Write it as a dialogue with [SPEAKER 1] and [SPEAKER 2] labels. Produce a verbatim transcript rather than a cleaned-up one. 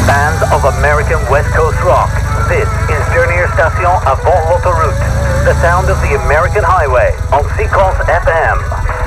[SPEAKER 1] Fans of American West Coast rock, this is Dernière Station avant l'autoroute, the sound of the American highway on Sequence F M.